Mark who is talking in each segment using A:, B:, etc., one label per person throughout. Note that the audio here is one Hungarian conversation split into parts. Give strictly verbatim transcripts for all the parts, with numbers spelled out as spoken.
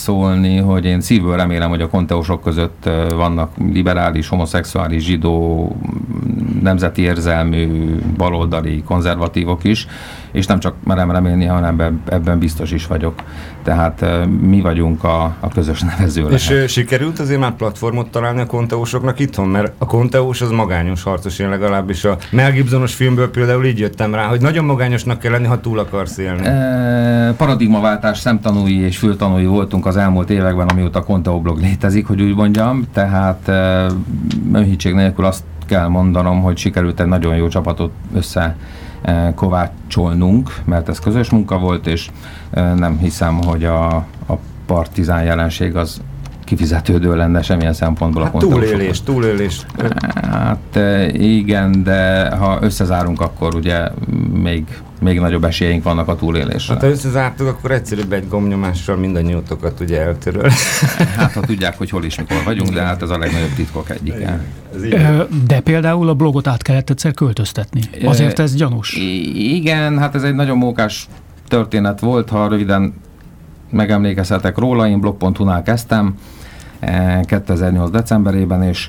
A: szólni, hogy én szívből remélem, hogy a konteósok között vannak liberális, homoszexuális, zsidó, nemzeti érzelmű, baloldali, konzervatívok is, és nem csak merem remélni, hanem ebben biztos is vagyok. Tehát mi vagyunk a, a közös nevező.
B: És lehet. Sikerült azért már platformot találni a konteósoknak itthon? Mert a konteós az magányos harcos, én legalábbis a Mel Gibsonos filmből például így jöttem rá, hogy nagyon magányosnak kell lenni, ha túl akarsz élni.
A: E, paradigmaváltás szemtanúi és fültanúi voltunk az elmúlt években, amióta a Konteó blog létezik, hogy úgy mondjam, tehát e, önhiggség nélkül azt kell mondanom, hogy sikerült egy nagyon jó csapatot össze kovácsolnunk, mert ez közös munka volt, és nem hiszem, hogy a, a partizán jelenség az kifizetődő lenne semmilyen szempontból.
B: Hát
A: a
B: túlélés, túlélés.
A: Hát igen, de ha összezárunk, akkor ugye még, még nagyobb esélyeink vannak a túlélésre.
B: Hát ha összezártuk, akkor egyszerűbb egy gombnyomással mindannyiótokat ugye eltöröl.
A: Hát ha tudják, hogy hol is mikor vagyunk, de hát ez a legnagyobb titkok egyike.
C: De például a blogot át kellett egyszer költöztetni. Azért ez gyanús.
A: Igen, hát ez egy nagyon mókás történet volt, ha röviden megemlékezhetek róla, én blog pont hu-nál kezdtem kétezer-nyolc decemberében, és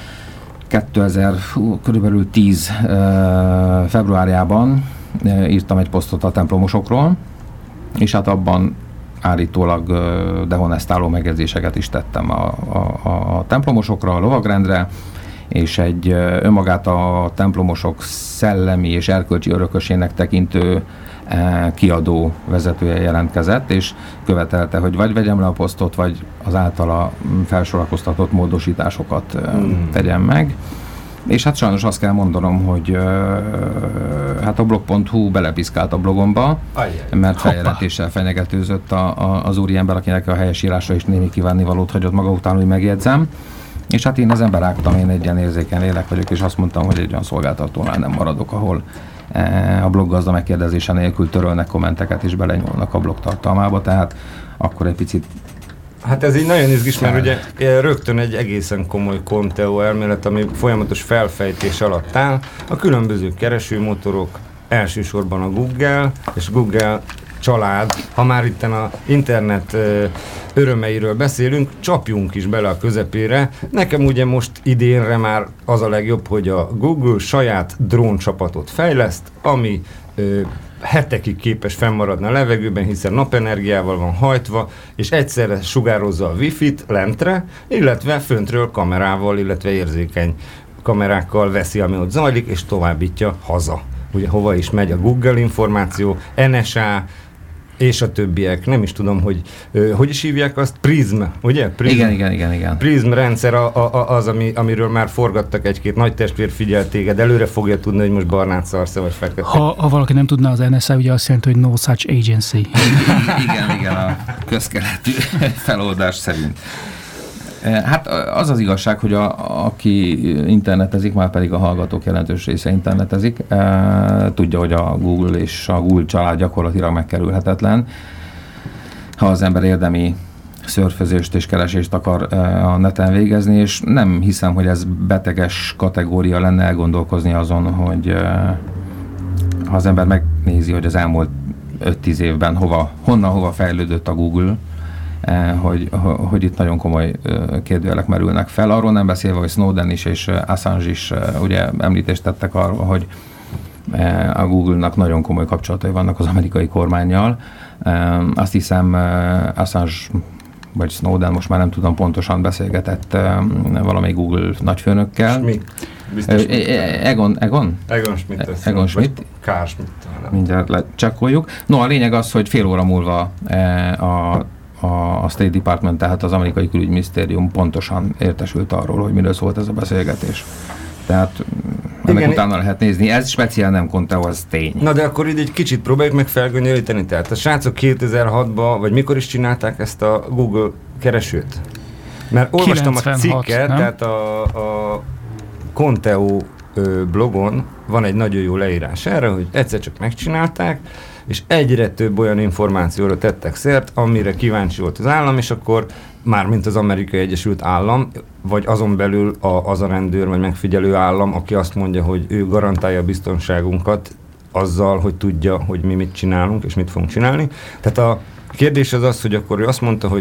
A: kétezer-tíz februárjában írtam egy posztot a templomosokról, és hát abban állítólag dehonestáló megjegyzéseket is tettem a, a, a templomosokra, a lovagrendre, és egy önmagát a templomosok szellemi és erkölcsi örökösének tekintő kiadó vezetője jelentkezett, és követelte, hogy vagy vegyem le a posztot, vagy az általa felsorakoztatott módosításokat hmm. tegyem meg. És hát sajnos azt kell mondanom, hogy hát a blog pont hu belepiszkált a blogomba, Ajjaj. mert feljelentéssel fenyegetőzött a, a, az úriember, akinek a helyesírásra is némi kívánnivalót hagyott maga után, hogy megjegyzem. És hát én ezen berágtam, én egy ilyen érzékeny lélek vagyok, és azt mondtam, hogy egy olyan szolgáltatónál nem maradok, ahol a bloggazda megkérdezése nélkül törölnek kommenteket és belenyúlnak a blog tartalmába, tehát akkor egy picit...
B: Hát ez így nagyon izgis, mert ugye rögtön egy egészen komoly Konteó elmélet, ami folyamatos felfejtés alatt áll. A különböző keresőmotorok, elsősorban a Google, és Google család, ha már itten a internet örömeiről beszélünk, csapjunk is bele a közepére. Nekem ugye most idénre már az a legjobb, hogy a Google saját dróncsapatot fejleszt, ami ö, hetekig képes fennmaradni a levegőben, hiszen napenergiával van hajtva, és egyszerre sugározza a Wi-Fi-t lentre, illetve föntről kamerával, illetve érzékeny kamerákkal veszi, ami ott zajlik, és továbbítja haza. Ugye hova is megy a Google információ, en es á, és a többiek, nem is tudom, hogy ö, hogy is hívják azt, Prism, ugye? Prism.
A: Igen, igen, igen, igen.
B: Prism rendszer a, a, az, ami, amiről már forgattak egy-két nagy testvér, figyel téged, előre fogja tudni, hogy most barnát szarsz vagy fekete.
C: Ha, ha valaki nem tudná, az en es á ugye azt jelenti, hogy no such agency.
A: Igen, igen, a közkeletű feloldás szerint. Hát az az igazság, hogy a, aki internetezik, már pedig a hallgatók jelentős része internetezik, e, tudja, hogy a Google és a Google család gyakorlatilag megkerülhetetlen. Ha az ember érdemi szörfözést és keresést akar e, a neten végezni, és nem hiszem, hogy ez beteges kategória lenne elgondolkozni azon, hogy e, ha az ember megnézi, hogy az elmúlt öt-tíz évben hova, honnan hova fejlődött a Google, Hogy, hogy itt nagyon komoly kérdőjelek merülnek fel. Arról nem beszélve, hogy Snowden is és Assange is ugye említést tettek arról, hogy a Google-nak nagyon komoly kapcsolatai vannak az amerikai kormánnyal. Azt hiszem Assange vagy Snowden, most már nem tudom pontosan, beszélgetett valamelyik Google nagyfőnökkel.
B: Schmidt. Biztos
A: Egon, Egon?
B: Egon Schmidt.
A: Egon Schmidt.
B: Kár Schmidt.
A: Mindjárt lecsekkoljuk. No, a lényeg az, hogy fél óra múlva a a State Department, tehát az amerikai külügyminisztérium pontosan értesült arról, hogy miről szólt ez a beszélgetés. Tehát ennek igen, utána lehet nézni. Ez speciál nem Konteó, az tény.
B: Na de akkor így egy kicsit próbáljuk meg felgöngyölíteni. Tehát a srácok kétezer-hatban, vagy mikor is csinálták ezt a Google keresőt? Mert olvastam a cikket, nem? Tehát a, a Konteó blogon van egy nagyon jó leírás erre, hogy egyszer csak megcsinálták, és egyre több olyan információra tettek szert, amire kíváncsi volt az állam, és akkor mármint az Amerikai Egyesült Állam, vagy azon belül a, az a rendőr, vagy megfigyelő állam, aki azt mondja, hogy ő garantálja a biztonságunkat azzal, hogy tudja, hogy mi mit csinálunk, és mit fogunk csinálni. Tehát a kérdés az az, hogy akkor ő azt mondta, hogy